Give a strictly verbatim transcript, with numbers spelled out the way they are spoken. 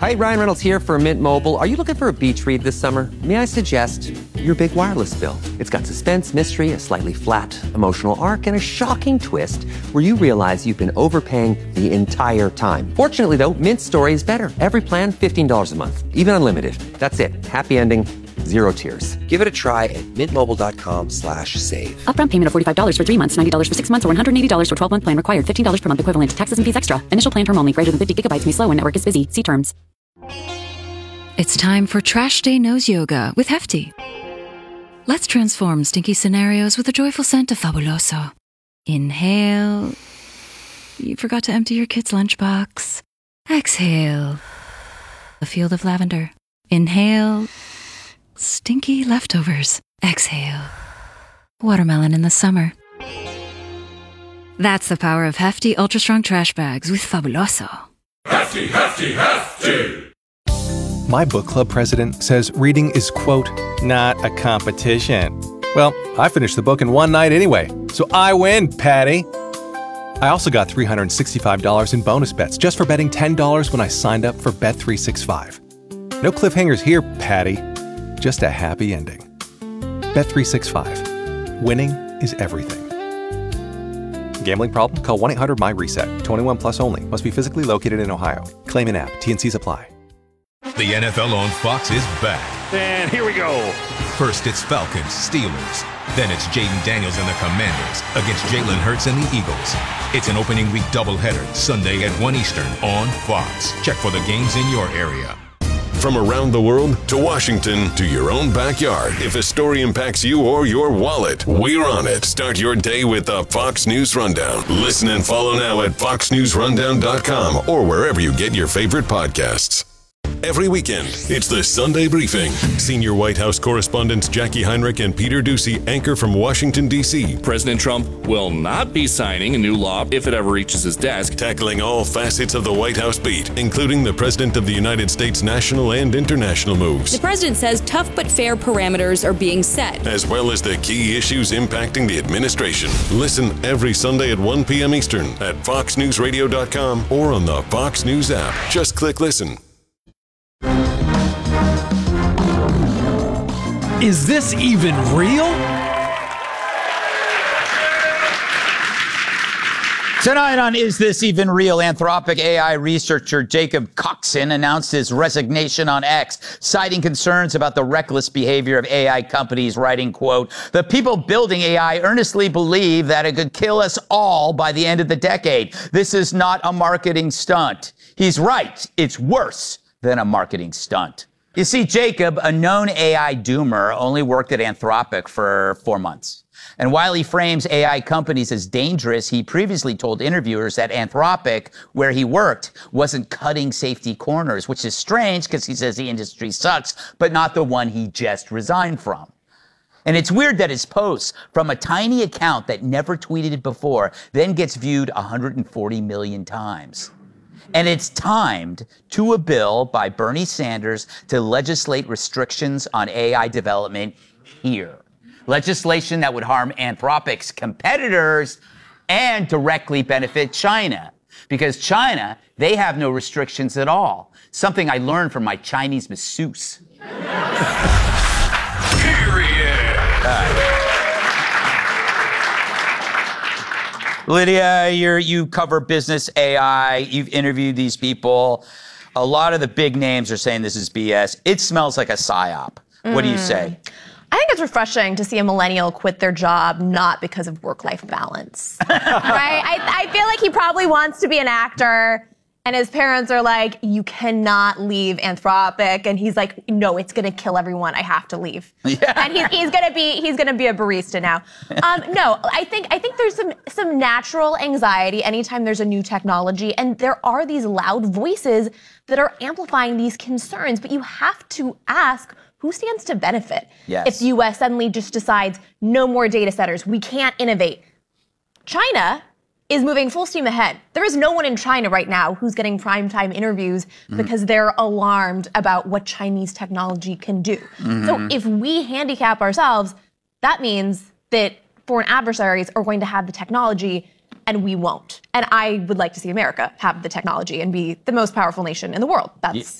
Hi, Ryan Reynolds here for Mint Mobile. Are you looking for a beach read this summer? May I suggest your big wireless bill? It's got suspense, mystery, a slightly flat emotional arc, and a shocking twist where you realize you've been overpaying the entire time. Fortunately, though, Mint's story is better. Every plan, fifteen dollars a month, even unlimited. That's it. Happy ending, zero tears. Give it a try at mintmobile.com slash save. Upfront payment of forty-five dollars for three months, ninety dollars for six months, or one hundred eighty dollars for twelve-month plan required. fifteen dollars per month equivalent. Taxes and fees extra. Initial plan term only. Greater than fifty gigabytes may slow when network is busy. See terms. It's time for Trash Day Nose Yoga with Hefty. Let's transform stinky scenarios with a joyful scent of Fabuloso. Inhale. You forgot to empty your kid's lunchbox. Exhale. A field of lavender. Inhale. Stinky leftovers. Exhale. Watermelon in the summer. That's the power of Hefty Ultra Strong Trash Bags with Fabuloso. Hefty, hefty, hefty! My book club president says reading is, quote, not a competition. Well, I finished the book in one night anyway, so I win, Patty. I also got three hundred sixty-five dollars in bonus bets just for betting ten dollars when I signed up for Bet three sixty-five. No cliffhangers here, Patty. Just a happy ending. Bet three sixty-five. Winning is everything. Gambling problem? Call one eight hundred M Y reset. twenty-one plus only. Must be physically located in Ohio. Claim in app. T and Cs apply. The N F L on Fox is back. And here we go. First, it's Falcons, Steelers. Then it's Jaden Daniels and the Commanders against Jalen Hurts and the Eagles. It's an opening week doubleheader, Sunday at one Eastern on Fox. Check for the games in your area. From around the world to Washington to your own backyard, if a story impacts you or your wallet, we're on it. Start your day with the Fox News Rundown. Listen and follow now at fox news rundown dot com or wherever you get your favorite podcasts. Every weekend, it's the Sunday Briefing. Senior White House correspondents Jackie Heinrich and Peter Doocy anchor from Washington, D C President Trump will not be signing a new law if it ever reaches his desk. Tackling all facets of the White House beat, including the President of the United States national and international moves. The president says tough but fair parameters are being set, as well as the key issues impacting the administration. Listen every Sunday at one p.m. Eastern at fox news radio dot com or on the Fox News app. Just click listen. Is this even real? Tonight on Is This Even Real, Anthropic A I researcher Jacob Coxon announced his resignation on X, citing concerns about the reckless behavior of A I companies, writing, quote, "The people building A I earnestly believe that it could kill us all by the end of the decade. This is not a marketing stunt." He's right. It's worse than a marketing stunt. You see, Jacob, a known A I doomer, only worked at Anthropic for four months. And while he frames A I companies as dangerous, he previously told interviewers that Anthropic, where he worked, wasn't cutting safety corners, which is strange because he says the industry sucks, but not the one he just resigned from. And it's weird that his posts from a tiny account that never tweeted before then gets viewed one hundred forty million times. And it's timed to a bill by Bernie Sanders to legislate restrictions on A I development here. Legislation that would harm Anthropic's competitors and directly benefit China. Because China, they have no restrictions at all. Something I learned from my Chinese masseuse. Period. Uh, Lydia, you're, you cover business A I. You've interviewed these people. A lot of the big names are saying this is B S. It smells like a psyop. Mm. What do you say? I think it's refreshing to see a millennial quit their job not because of work-life balance, right? I, I feel like he probably wants to be an actor, and his parents are like, you cannot leave Anthropic, and he's like, no, it's gonna kill everyone. I have to leave. Yeah. And he's, he's gonna be he's gonna be a barista now. Um, no, I think I think there's some some natural anxiety anytime there's a new technology, and there are these loud voices that are amplifying these concerns. But you have to ask, who stands to benefit? Yes. If the U S suddenly just decides no more data centers, we can't innovate. China is moving full steam ahead. There is no one in China right now who's getting primetime interviews mm-hmm. because they're alarmed about what Chinese technology can do. Mm-hmm. So if we handicap ourselves, that means that foreign adversaries are going to have the technology and we won't. And I would like to see America have the technology and be the most powerful nation in the world. That's